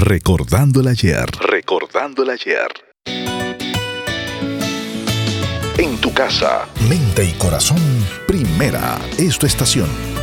Recordando el ayer. Recordando el ayer. En tu casa, mente y corazón, Primera es tu estación.